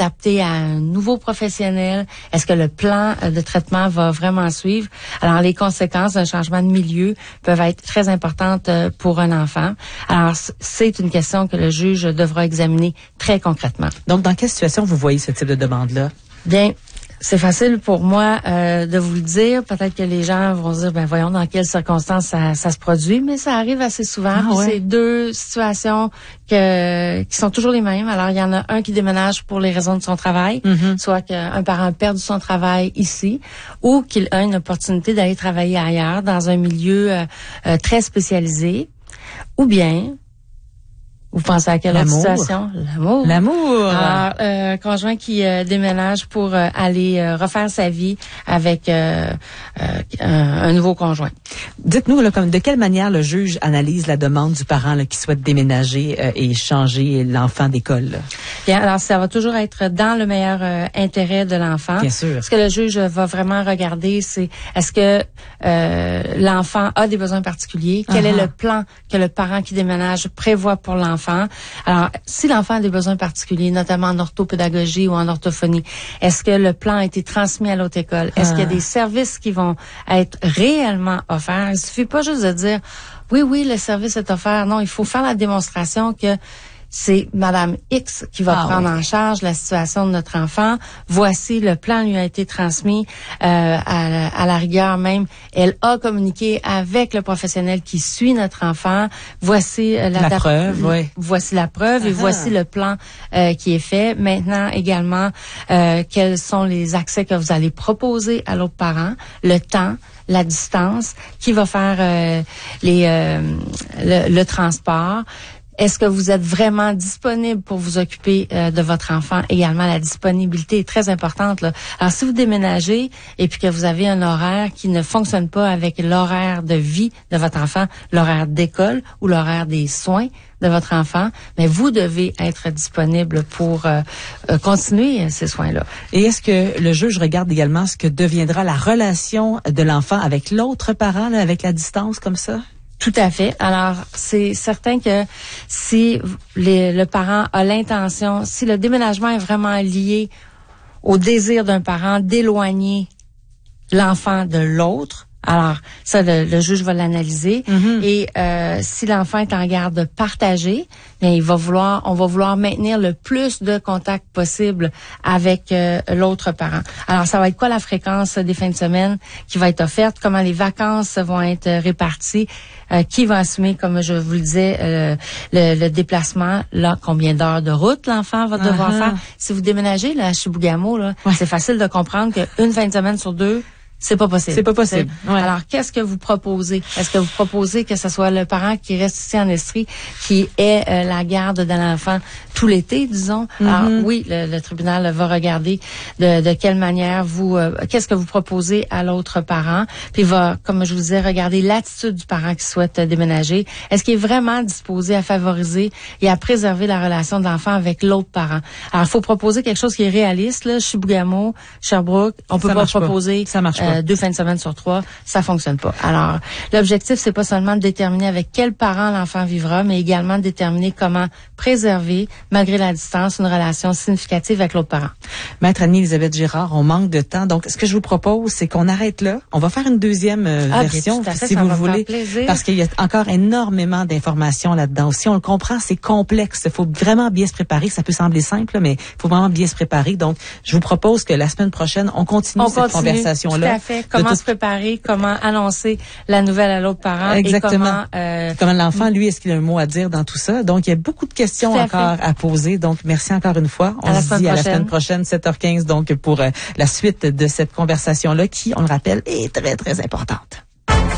adapter à un nouveau professionnel? Est-ce que le plan de traitement va vraiment suivre? Alors, les conséquences d'un changement de milieu peuvent être très importantes pour un enfant. Alors, c'est une question que le juge devra examiner très concrètement. Donc, dans quelle situation vous voyez ce type de demande-là? Bien, c'est facile pour moi de vous le dire. Peut-être que les gens vont se dire, ben voyons dans quelles circonstances ça se produit, mais ça arrive assez souvent. C'est deux situations qui sont toujours les mêmes. Alors, il y en a un qui déménage pour les raisons de son travail, soit qu'un parent a perdu son travail ici, ou qu'il a une opportunité d'aller travailler ailleurs dans un milieu très spécialisé, ou bien... Vous pensez à quelle autre situation? L'amour. Alors, conjoint qui déménage pour aller refaire sa vie avec un nouveau conjoint. Dites-nous là, de quelle manière le juge analyse la demande du parent là, qui souhaite déménager et changer l'enfant d'école? Là? Bien, alors ça va toujours être dans le meilleur intérêt de l'enfant. Bien sûr. Ce que le juge va vraiment regarder, c'est est-ce que l'enfant a des besoins particuliers? Quel est le plan que le parent qui déménage prévoit pour l'enfant? Alors, si l'enfant a des besoins particuliers, notamment en orthopédagogie ou en orthophonie, est-ce que le plan a été transmis à l'autre école? Est-ce qu'il y a des services qui vont être réellement offerts? Il suffit pas juste de dire, oui, le service est offert. Non, il faut faire la démonstration que c'est Madame X qui va prendre en charge la situation de notre enfant. Voici, le plan lui a été transmis à la rigueur même. Elle a communiqué avec le professionnel qui suit notre enfant. Voici la preuve, voici la preuve et voici le plan qui est fait. Maintenant également, quels sont les accès que vous allez proposer à l'autre parent, le temps, la distance, qui va faire le transport. Est-ce que vous êtes vraiment disponible pour vous occuper de votre enfant? Également, la disponibilité est très importante, là. Alors, si vous déménagez et puis que vous avez un horaire qui ne fonctionne pas avec l'horaire de vie de votre enfant, l'horaire d'école ou l'horaire des soins de votre enfant, mais vous devez être disponible pour continuer ces soins-là. Et est-ce que le juge regarde également ce que deviendra la relation de l'enfant avec l'autre parent, là, avec la distance comme ça? Tout à fait. Alors, c'est certain que si le parent a l'intention, si le déménagement est vraiment lié au désir d'un parent d'éloigner l'enfant de l'autre, alors ça, le juge va l'analyser. Et si l'enfant est en garde partagée, bien, on va vouloir maintenir le plus de contacts possible avec l'autre parent. Alors, ça va être quoi la fréquence des fins de semaine qui va être offerte? Comment les vacances vont être réparties? Qui va assumer, comme je vous le disais, le déplacement? Là, combien d'heures de route l'enfant va devoir faire? Si vous déménagez là, à Chibougamau, là, c'est facile de comprendre qu'une fin de semaine sur deux, c'est pas possible. C'est pas possible. Ouais. Alors, qu'est-ce que vous proposez? Est-ce que vous proposez que ce soit le parent qui reste ici en Estrie, qui ait la garde de l'enfant tout l'été, disons? Alors, oui, le tribunal va regarder de quelle manière qu'est-ce que vous proposez à l'autre parent, puis va, comme je vous disais, regarder l'attitude du parent qui souhaite déménager. Est-ce qu'il est vraiment disposé à favoriser et à préserver la relation de l'enfant avec l'autre parent? Alors, il faut proposer quelque chose qui est réaliste, là. Chibougamau, Sherbrooke, on peut pas proposer. Ça marche pas. 2 fins de semaine sur 3, ça fonctionne pas. Alors, l'objectif, c'est pas seulement de déterminer avec quel parent l'enfant vivra, mais également de déterminer comment préserver, malgré la distance, une relation significative avec l'autre parent. Maître Annie-Elisabeth Girard, on manque de temps. Donc, ce que je vous propose, c'est qu'on arrête là. On va faire une deuxième version, si vous voulez. Parce qu'il y a encore énormément d'informations là-dedans. Si on le comprend, c'est complexe. Il faut vraiment bien se préparer. Ça peut sembler simple, mais il faut vraiment bien se préparer. Donc, je vous propose que la semaine prochaine, on continue cette conversation-là. Comment se préparer, comment annoncer la nouvelle à l'autre parent. Exactement. Et comment l'enfant, lui, est-ce qu'il a un mot à dire dans tout ça? Donc, il y a beaucoup de questions encore à poser. Donc, merci encore une fois. On se dit à la semaine prochaine, 7h15, donc, pour la suite de cette conversation-là qui, on le rappelle, est très, très importante.